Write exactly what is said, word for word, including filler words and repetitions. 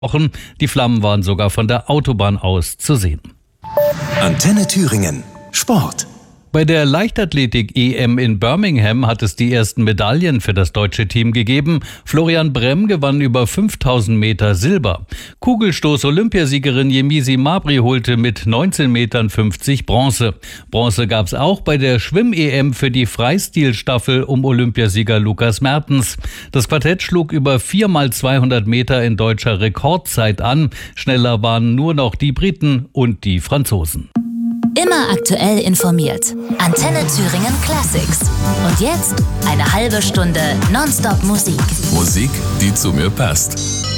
Wochen. Die Flammen waren sogar von der Autobahn aus zu sehen. Antenne Thüringen. Sport. Bei der Leichtathletik-E M in Birmingham hat es die ersten Medaillen für das deutsche Team gegeben. Florian Bremm gewann über fünftausend Meter Silber. Kugelstoß-Olympiasiegerin Yemisi Mabry holte mit neunzehn Metern fünfzig Bronze. Bronze gab es auch bei der Schwimm-E M für die Freistilstaffel um Olympiasieger Lukas Mertens. Das Quartett schlug über vier mal zweihundert Meter in deutscher Rekordzeit an. Schneller waren nur noch die Briten und die Franzosen. Immer aktuell informiert. Antenne Thüringen Classics. Und jetzt eine halbe Stunde Nonstop Musik. Musik, die zu mir passt.